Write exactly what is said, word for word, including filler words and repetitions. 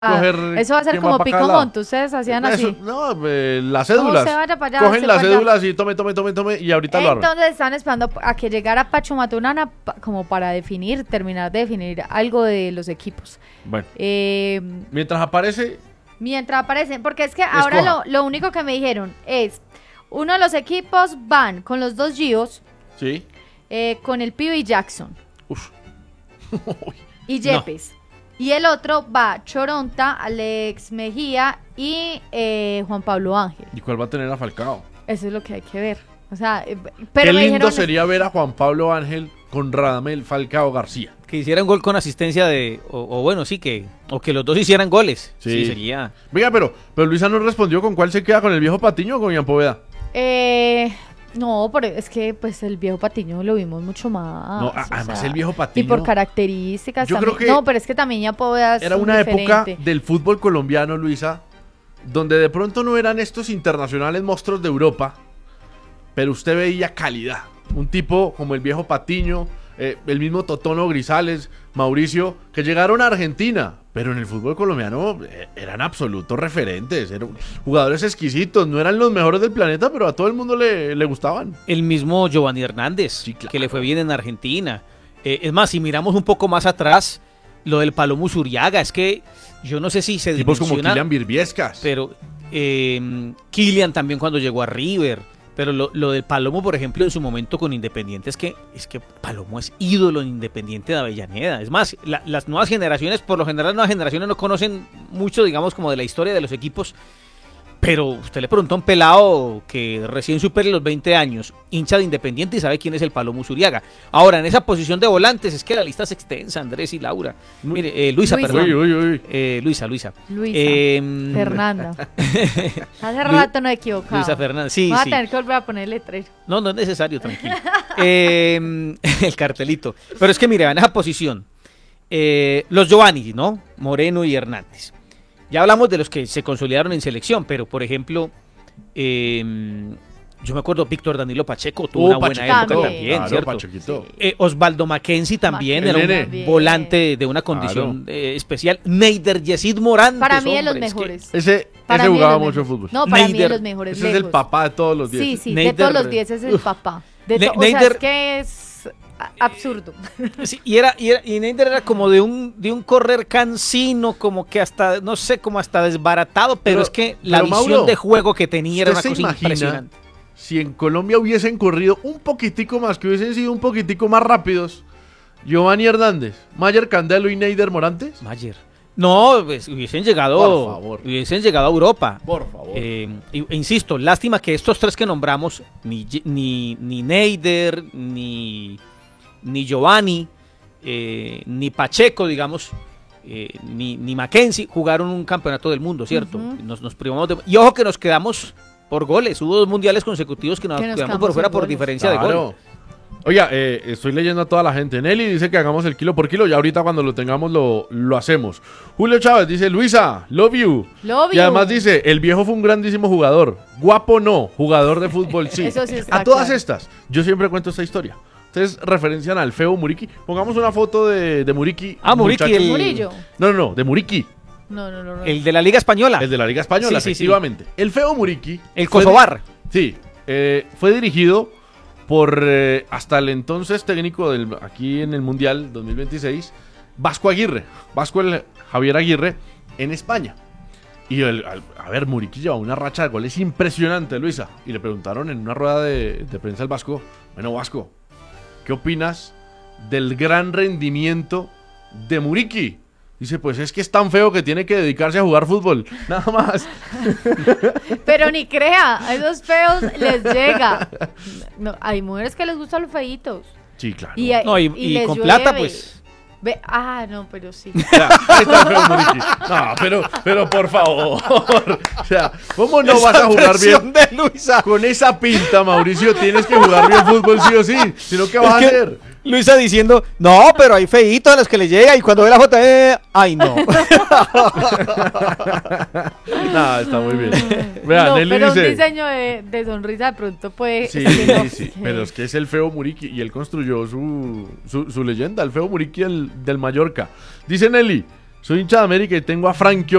coger Eso va a ser quién como pa' cada pico lado. monte, ustedes hacían Eso, así. no, eh, las cédulas. se vaya para allá, Cogen se las para allá. cédulas y tome, tome, tome, tome y ahorita lo arman. Entonces están esperando a que llegara Pacho Maturana pa- como para definir, terminar de definir algo de los equipos. Bueno, Eh, mientras aparece, mientras aparecen, porque es que ahora lo, lo único que me dijeron es, uno de los equipos van con los dos Gios, sí. eh, con el Pibe y Jackson Uf. y Yepes. Y el otro va Choronta, Alex Mejía y eh, Juan Pablo Ángel. ¿Y cuál va a tener a Falcao? Eso es lo que hay que ver. O sea, eh, pero Qué me lindo dijeron, sería ver a Juan Pablo Ángel con Radamel Falcao García. Que hicieran gol con asistencia de, o, o bueno, sí, que, o que los dos hicieran goles. Sí. Sí, sería. Venga, pero, pero Luisa no respondió con cuál se queda, con el viejo Patiño o con Ian Poveda. Eh, no, pero es que pues el viejo Patiño lo vimos mucho más. No, o a- además sea, el viejo Y Patiño. por características Yo también. creo que no, pero es que también ya puedo Era una época del fútbol colombiano, Luisa, donde de pronto no eran estos internacionales monstruos de Europa, pero usted veía calidad. Un tipo como el viejo Patiño, eh, el mismo Totono Grisales, Mauricio, que llegaron a Argentina, pero en el fútbol colombiano eh, eran absolutos referentes, eran jugadores exquisitos, no eran los mejores del planeta, pero a todo el mundo le, le gustaban. El mismo Giovanni Hernández, Sí, claro. que le fue bien en Argentina. Eh, es más, si miramos un poco más atrás, lo del Palomo Zuriaga, es que yo no sé si se Tipos como dimensiona, Kylian Birbiescas. pero eh, Kylian también cuando llegó a River. Pero lo, lo del Palomo, por ejemplo, en su momento con Independiente, es que, es que Palomo es ídolo en Independiente de Avellaneda. Es más, la- las nuevas generaciones, por lo general las nuevas generaciones no conocen mucho, digamos, como de la historia de los equipos. Pero usted le pregunta a un pelado que recién supere los veinte años, hincha de Independiente, y sabe quién es el Palomo Zuriaga. Ahora, en esa posición de volantes, es que la lista es extensa, Andrés y Laura. Mire, eh, Luisa, Luisa. perdón. Uy, uy, uy. Eh, Luisa, Luisa. Luisa. Eh, Fernanda. Hace rato no he equivocado. Luisa Fernández, sí, Voy a sí. tener que volver a poner el letrero. No, no es necesario, tranquilo. Eh, el cartelito. Pero es que mire, en esa posición, eh, los Giovanni, ¿no? Moreno y Hernández. Ya hablamos de los que se consolidaron en selección, pero por ejemplo, eh, yo me acuerdo Víctor Danilo Pacheco tuvo Oh, una buena Pachequito, época También. también, claro, ¿cierto? Pachequito. Eh, Osvaldo Mackenzie también Mackenzie. era El un nene. volante de una condición eh, especial. Neider Yesid Morantes. Para mí de los hombre, es que- mejores. Ese, Para ese mí de jugaba los mucho mejores. fútbol. No, para mí de Neider- los mejores. Ese es el lejos. papá de todos los diez. Sí, sí, de Neider- todos los diez es el papá. De Ne- to- o sea, Neider- es que es a- absurdo. Sí, y era, y, era, y Neider era como de un, de un correr cansino, como que hasta, no sé, como hasta desbaratado, pero, Pero- es que la pero, visión Mauro, de juego que tenía era una ¿usted se cosa imagina impresionante. si en Colombia hubiesen corrido un poquitico más, que hubiesen sido un poquitico más rápidos, Giovanni Hernández, Mayer Candelo y Neider Morantes? Mayer. No, pues, hubiesen llegado, Por favor. hubiesen llegado a Europa. Por favor. Eh, y- e insisto, lástima que estos tres que nombramos, ni, Ye- ni, ni Neider, ni, ni Giovanni, eh, ni Pacheco, digamos, eh, ni, ni Mackenzie, jugaron un campeonato del mundo, ¿cierto? Ujú. nos, nos privamos de- y ojo que nos quedamos por goles. Hubo dos mundiales consecutivos que nos, Que nos quedamos quedamos por fuera sin por goles. diferencia de gol. Claro. Oiga, eh, estoy leyendo a toda la gente. Nelly dice que hagamos el kilo por kilo y ahorita cuando lo tengamos lo, lo hacemos. Julio Chávez dice, Luisa, love you. Love Y you. además dice, el viejo fue un grandísimo jugador. Guapo no, jugador de fútbol sí. Eso sí está A todas claro. estas, yo siempre cuento esta historia. Ustedes referencian al feo Muriqui. Pongamos una foto de, de Muriqui. Ah, Muriqui, muchachos. el- Murillo. No, no, no, de Muriqui, No, no, no. no. El de la Liga Española, el de la Liga Española, Sí, sí, sí. efectivamente. El feo Muriqui. el fue di- Kosovar. Sí, eh, fue dirigido por eh, hasta el entonces técnico del, aquí en el Mundial dos mil veintiséis, Vasco Aguirre. Vasco el Javier Aguirre en España. Y el, al- a ver, Muriqui lleva una racha de goles impresionante, Luisa. Y le preguntaron en una rueda de, de prensa al Vasco, bueno, Vasco, ¿qué opinas del gran rendimiento de Muriqui? Dice, pues es que es tan feo que tiene que dedicarse a jugar fútbol. Nada más. Pero ni crea, a esos feos les llega. No, hay mujeres que les gustan los feitos. Sí, claro. Y, No, y, y y les con plata, llueve. pues. Ve, ah, no, pero sí. O sea, es tan feo Muriqui. No, pero, pero por favor. O sea, ¿cómo no vas a jugar bien? de Luisa. Con esa pinta, Mauricio, tienes que jugar bien fútbol sí o sí. Si no, ¿qué vas Es a que hacer? Luisa diciendo, no, pero hay feitos a los que le llega y cuando ve la foto, eh, ay no. Nada, está muy bien. Vea, no, Nelly pero un dice. diseño de, de sonrisa de pronto puede... Sí, es que no, sí, sí. Pero es que es el feo Muriqui y él construyó su, su, su leyenda, el feo Muriqui del, del Mallorca. Dice Nelly, Soy hincha de América y tengo a Frankie